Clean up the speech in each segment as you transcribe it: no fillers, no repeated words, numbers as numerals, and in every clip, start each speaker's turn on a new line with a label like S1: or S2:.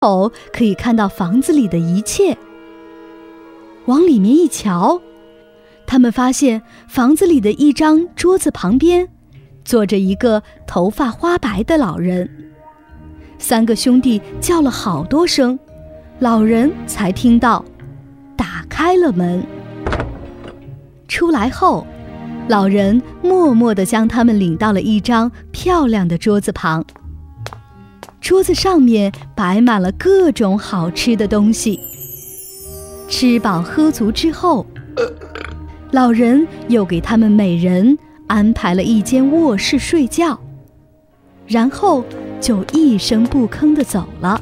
S1: 口可以看到房子里的一切。往里面一瞧，他们发现房子里的一张桌子旁边坐着一个头发花白的老人。三个兄弟叫了好多声，老人才听到，打开了门。出来后，老人默默地将他们领到了一张漂亮的桌子旁。桌子上面摆满了各种好吃的东西。吃饱喝足之后，老人又给他们每人安排了一间卧室睡觉，然后就一声不吭地走了。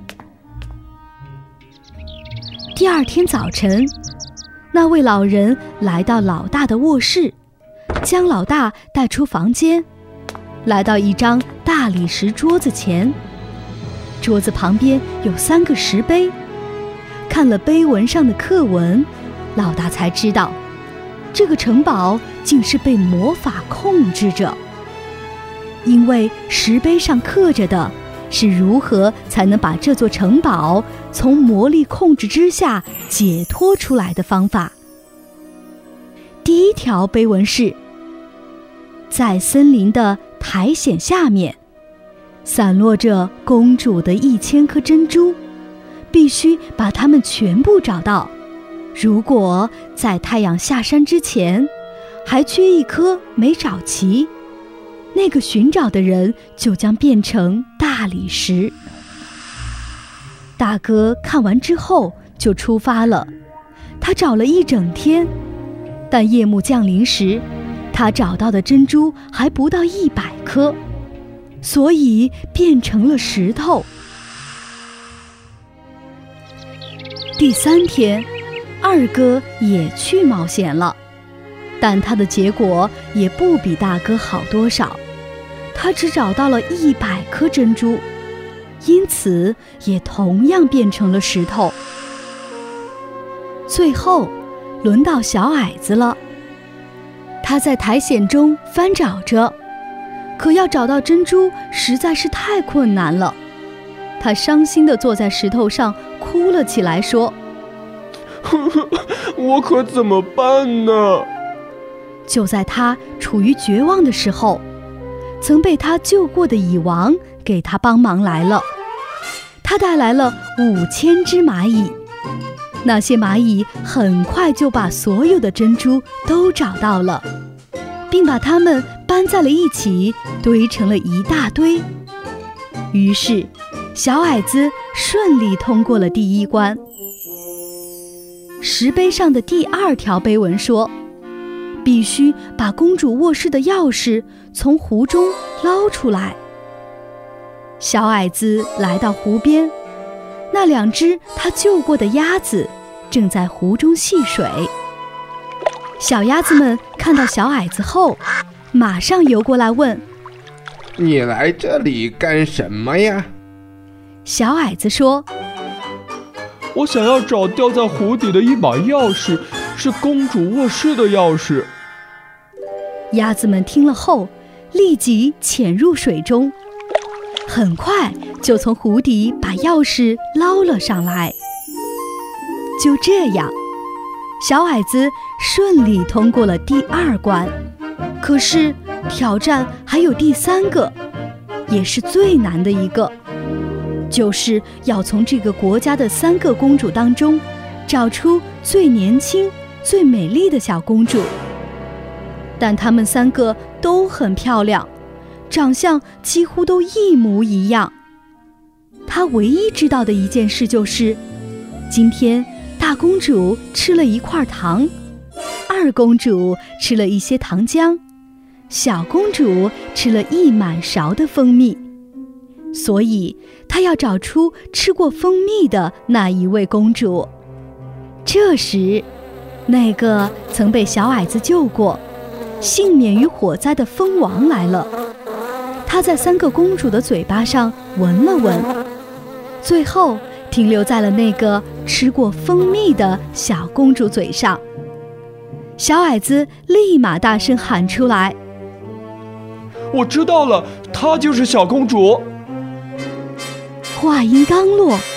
S1: 第二天早晨，那位老人来到老大的卧室，将老大带出房间，来到一张大理石桌子前。桌子旁边有3个石碑，看了碑文上的刻文，老大才知道，这个城堡竟是被魔法控制着。因为石碑上刻着的是如何才能把这座城堡从魔力控制之下解脱出来的方法。第一条碑文是：在森林的苔藓下面散落着公主的1000颗珍珠，必须把它们全部找到。如果在太阳下山之前还缺一颗没找齐，那个寻找的人就将变成大理石。大哥看完之后就出发了，他找了一整天，但夜幕降临时，他找到的珍珠还不到100颗，所以变成了石头。第3天，二哥也去冒险了，但他的结果也不比大哥好多少，他只找到了100颗珍珠，因此也同样变成了石头。最后轮到小矮子了，他在苔藓中翻找着，可要找到珍珠实在是太困难了。他伤心地坐在石头上哭了起来，说：
S2: 我可怎么办呢？
S1: 就在他处于绝望的时候，曾被他救过的蚁王给他帮忙来了。他带来了5000只蚂蚁，那些蚂蚁很快就把所有的珍珠都找到了，并把它们搬在了一起，堆成了一大堆。于是小矮子顺利通过了第1关。石碑上的第2条碑文说，必须把公主卧室的钥匙从湖中捞出来。小矮子来到湖边，那2只他救过的鸭子正在湖中戏水。小鸭子们看到小矮子后，马上游过来问：
S2: 你来这里干什么呀？
S1: 小矮子说：
S3: 我想要找掉在湖底的一把钥匙，是公主卧室的钥匙。
S1: 鸭子们听了后，立即潜入水中，很快就从湖底把钥匙捞了上来。就这样，小矮子顺利通过了第2关。可是挑战还有第3个，也是最难的一个，就是要从这个国家的3个公主当中找出最年轻、最美丽的小公主。但她们3个都很漂亮，长相几乎都一模一样。她唯一知道的一件事就是，今天大公主吃了1块糖，二公主吃了一些糖浆，小公主吃了1满勺的蜂蜜。所以她要找出吃过蜂蜜的那一位公主。这时，那个曾被小矮子救过、幸免于火灾的蜂王来了。他在3个公主的嘴巴上闻了闻，最后停留在了那个吃过蜂蜜的小公主嘴上。小矮子立马大声喊出来：
S3: 我知道了，她就是小公主。
S1: 话音刚落，